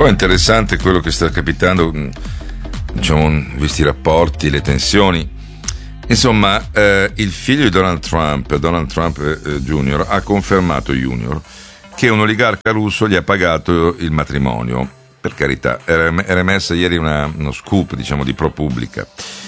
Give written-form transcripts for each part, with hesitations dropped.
Poi è interessante quello che sta capitando, diciamo, visti i rapporti, le tensioni. Insomma, il figlio di Donald Trump Jr., ha confermato che un oligarca russo gli ha pagato il matrimonio. Per carità, era emessa ieri uno scoop, diciamo, di ProPublica.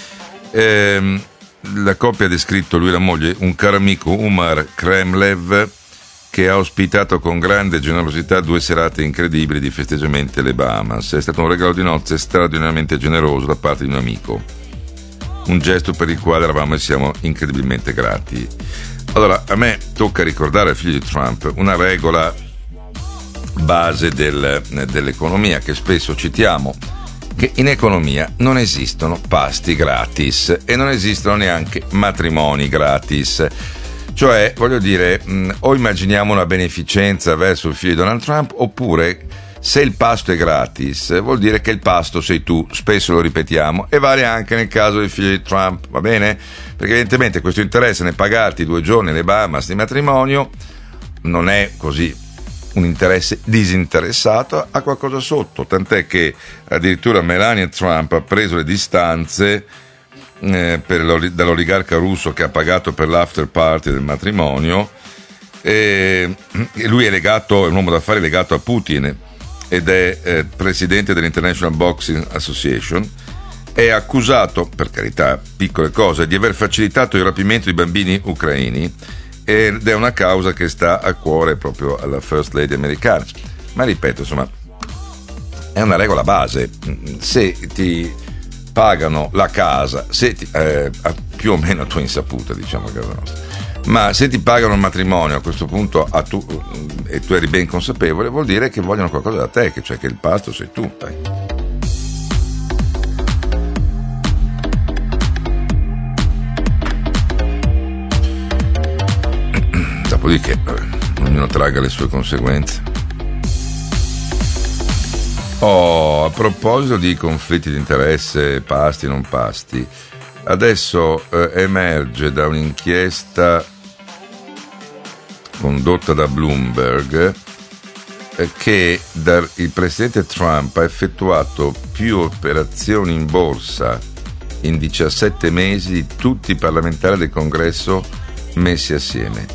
La coppia ha descritto, lui e la moglie, un caro amico, Umar Kremlev, che ha ospitato con grande generosità 2 serate incredibili di festeggiamenti alle Bahamas. È stato un regalo di nozze straordinariamente generoso da parte di un amico, un gesto per il quale eravamo e siamo incredibilmente grati. Allora, a me tocca ricordare al figlio di Trump una regola base dell'economia che spesso citiamo, che in economia non esistono pasti gratis e non esistono neanche matrimoni gratis. Cioè, voglio dire, o immaginiamo una beneficenza verso il figlio di Donald Trump, oppure se il pasto è gratis vuol dire che il pasto sei tu, spesso lo ripetiamo, e vale anche nel caso del figlio di Trump, va bene? Perché evidentemente questo interesse nel pagarti 2 giorni alle Bahamas di matrimonio non è così un interesse disinteressato, ha qualcosa sotto, tant'è che addirittura Melania Trump ha preso le distanze dall'oligarca russo che ha pagato per l'after party del matrimonio, e lui è un uomo d'affari legato a Putin ed è presidente dell'International Boxing Association. È accusato, per carità, piccole cose, di aver facilitato il rapimento di bambini ucraini, ed è una causa che sta a cuore proprio alla First Lady americana. Ma ripeto, insomma, è una regola base: se ti pagano la casa, più o meno a tua insaputa, diciamo, casa nostra, ma se ti pagano il matrimonio a questo punto e tu eri ben consapevole, vuol dire che vogliono qualcosa da te, cioè che il pasto sei tu, dai. Dopodiché ognuno traga le sue conseguenze. A proposito di conflitti di interesse, pasti non pasti, adesso emerge da un'inchiesta condotta da Bloomberg che il presidente Trump ha effettuato più operazioni in borsa in 17 mesi di tutti i parlamentari del Congresso messi assieme.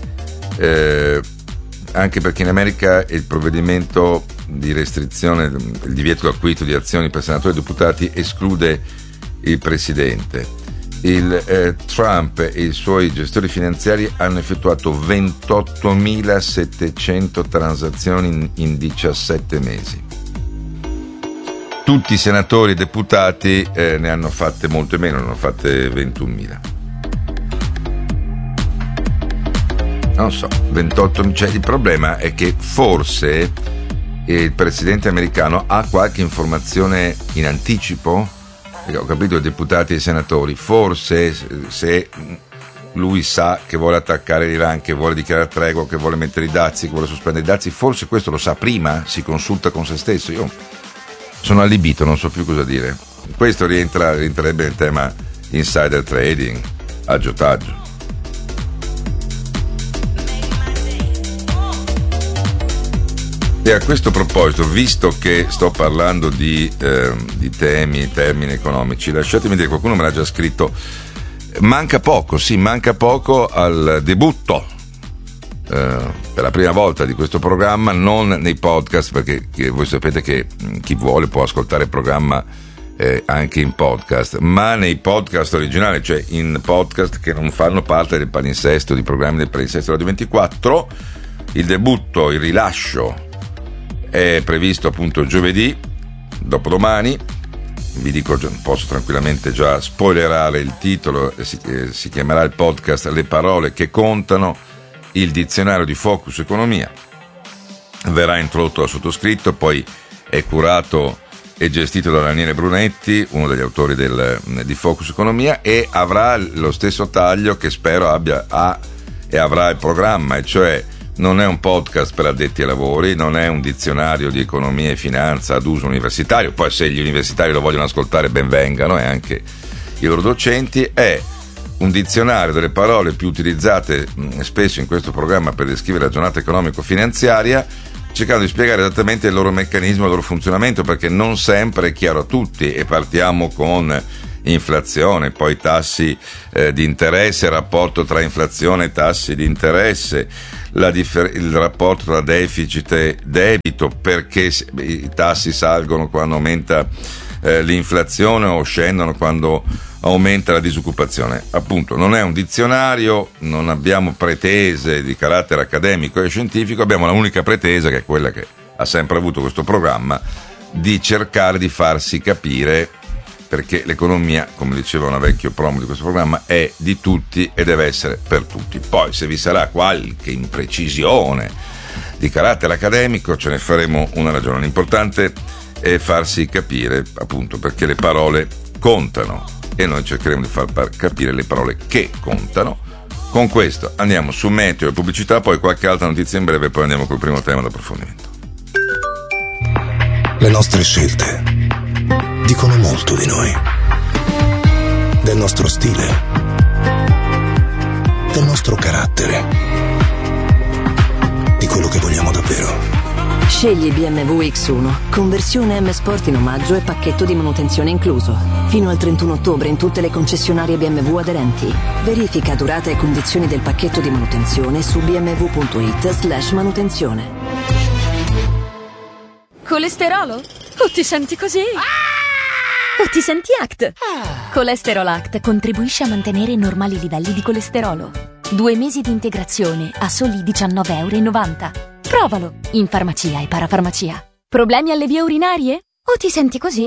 Anche perché in America il provvedimento di restrizione, il divieto d'acquisto di azioni per senatori e deputati esclude il presidente. Trump e i suoi gestori finanziari hanno effettuato 28.700 transazioni in 17 mesi. Tutti i senatori e deputati ne hanno fatte molte meno, ne hanno fatte 21.000. Non so, 28. Cioè, il problema è che forse il presidente americano ha qualche informazione in anticipo. Ho capito, i deputati e i senatori, forse se lui sa che vuole attaccare l'Iran, che vuole dichiarare tregua, che vuole mettere i dazi, che vuole sospendere i dazi, forse questo lo sa prima, si consulta con se stesso. Io sono allibito, non so più cosa dire. Questo rientrerebbe nel tema insider trading, aggiotaggio. E a questo proposito, visto che sto parlando di termini economici, lasciatemi dire, qualcuno me l'ha già scritto, manca poco al debutto per la prima volta di questo programma, non nei podcast, perché voi sapete che chi vuole può ascoltare il programma anche in podcast, ma nei podcast originali, cioè in podcast che non fanno parte del palinsesto, di programmi del palinsesto Radio 24. Il debutto, il rilascio è previsto appunto giovedì, dopodomani. Vi dico, posso tranquillamente già spoilerare il titolo, si chiamerà il podcast Le parole che contano, il dizionario di Focus Economia. Verrà introdotto dal sottoscritto, poi è curato e gestito da Daniele Brunetti, uno degli autori di Focus Economia, e avrà lo stesso taglio che spero avrà il programma, e cioè non è un podcast per addetti ai lavori, non è un dizionario di economia e finanza ad uso universitario, poi se gli universitari lo vogliono ascoltare ben vengano, e anche i loro docenti. È un dizionario delle parole più utilizzate spesso in questo programma per descrivere la giornata economico-finanziaria, cercando di spiegare esattamente il loro meccanismo, il loro funzionamento, perché non sempre è chiaro a tutti, e partiamo con inflazione, poi tassi di interesse, il rapporto tra inflazione e tassi di interesse, il rapporto tra deficit e debito, perché i tassi salgono quando aumenta l'inflazione o scendono quando aumenta la disoccupazione. Appunto, non è un dizionario, non abbiamo pretese di carattere accademico e scientifico, abbiamo l'unica pretesa, che è quella che ha sempre avuto questo programma, di cercare di farsi capire, perché l'economia, come diceva una vecchio promo di questo programma, è di tutti e deve essere per tutti. Poi se vi sarà qualche imprecisione di carattere accademico ce ne faremo una ragione. L'importante è farsi capire, appunto, perché le parole contano e noi cercheremo di far capire le parole che contano. Con questo andiamo su meteo e pubblicità, poi qualche altra notizia in breve, poi andiamo col primo tema d'approfondimento. Le nostre scelte dicono molto di noi, del nostro stile, del nostro carattere, di quello che vogliamo davvero. Scegli BMW X1, conversione M Sport in omaggio e pacchetto di manutenzione incluso. Fino al 31 ottobre in tutte le concessionarie BMW aderenti. Verifica durata e condizioni del pacchetto di manutenzione su bmw.it/manutenzione. Colesterolo? O ti senti così? O ti senti ACT? Colesterol ACT contribuisce a mantenere normali livelli di colesterolo. 2 mesi di integrazione a soli €19,90. Provalo in farmacia e parafarmacia. Problemi alle vie urinarie? O ti senti così?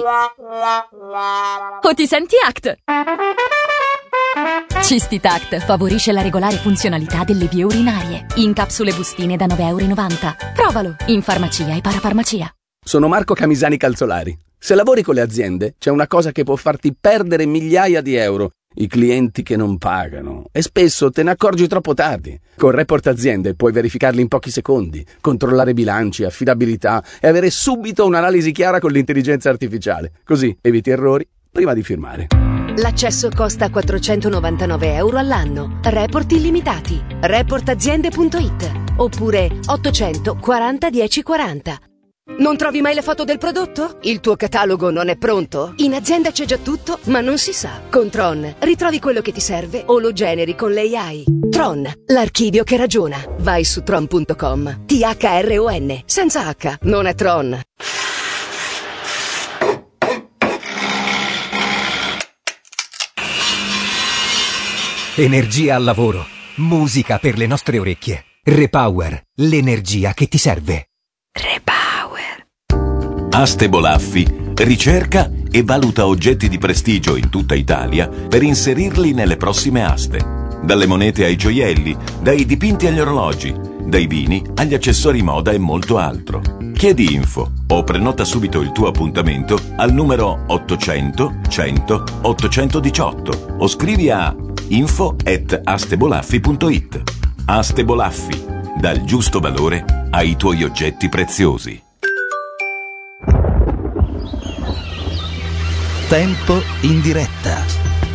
O ti senti ACT? Cistitact favorisce la regolare funzionalità delle vie urinarie. In capsule bustine da €9,90. Provalo in farmacia e parafarmacia. Sono Marco Camisani Calzolari. Se lavori con le aziende, c'è una cosa che può farti perdere migliaia di euro: i clienti che non pagano. E spesso te ne accorgi troppo tardi. Con Report Aziende puoi verificarli in pochi secondi, controllare bilanci, affidabilità e avere subito un'analisi chiara con l'intelligenza artificiale. Così eviti errori prima di firmare. L'accesso costa €499 all'anno. Report illimitati. Reportaziende.it oppure 800 40 10 40. Non trovi mai le foto del prodotto? Il tuo catalogo non è pronto? In azienda c'è già tutto, ma non si sa. Con Tron ritrovi quello che ti serve o lo generi con l'AI. Tron, l'archivio che ragiona. Vai su tron.com. THRON, senza H, non è Tron. Energia al lavoro, musica per le nostre orecchie. Repower, l'energia che ti serve. Aste Bolaffi ricerca e valuta oggetti di prestigio in tutta Italia per inserirli nelle prossime aste. Dalle monete ai gioielli, dai dipinti agli orologi, dai vini agli accessori moda e molto altro. Chiedi info o prenota subito il tuo appuntamento al numero 800 100 818 o scrivi a info@astebolaffi.it. Aste Bolaffi, dal giusto valore ai tuoi oggetti preziosi. Tempo in diretta.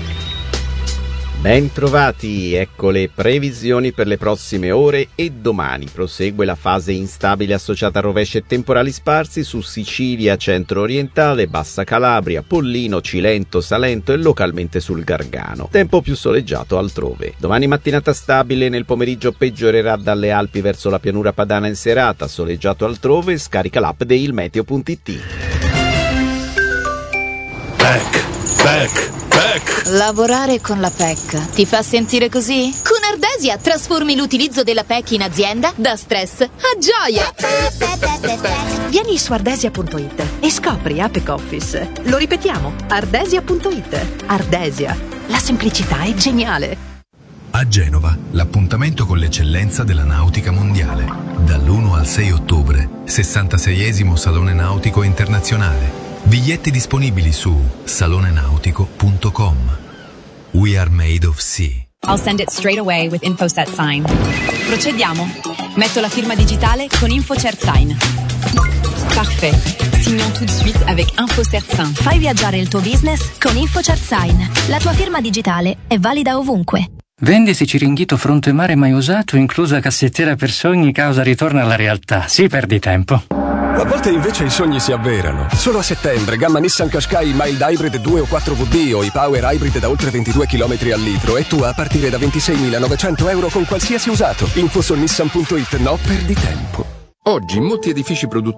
Ben trovati, ecco le previsioni per le prossime ore e domani. Prosegue la fase instabile associata a rovesci e temporali sparsi su Sicilia centro-orientale, Bassa Calabria, Pollino, Cilento, Salento e localmente sul Gargano. Tempo più soleggiato altrove. Domani mattinata stabile, nel pomeriggio peggiorerà dalle Alpi verso la pianura padana in serata, soleggiato altrove, scarica l'app di ilmeteo.it. PEC. Lavorare con la PEC ti fa sentire così? Con Ardesia trasformi l'utilizzo della PEC in azienda da stress a gioia. Vieni su ardesia.it e scopri Apex Office. Lo ripetiamo, ardesia.it. Ardesia, la semplicità è geniale. A Genova, l'appuntamento con l'eccellenza della nautica mondiale. Dall'1 al 6 ottobre, 66esimo Salone Nautico Internazionale. Biglietti disponibili su salonenautico.com. We are made of sea. I'll send it straight away with InfoSet Sign. Procediamo. Metto la firma digitale con InfoCert Sign. Parfait. Signons tout de suite avec InfoCert Sign. Fai viaggiare il tuo business con InfoCert Sign. La tua firma digitale è valida ovunque. Vendisi Ciringhito fronte mare mai usato, inclusa cassettiera per sogni, causa ritorno alla realtà. Sì, perdi tempo. A volte invece i sogni si avverano. Solo a settembre, gamma Nissan Qashqai Mild Hybrid 2 o 4WD o i Power Hybrid da oltre 22 km al litro e tu a partire da 26.900 euro con qualsiasi usato. Info su nissan.it, no, perdi tempo. Oggi molti edifici produttivi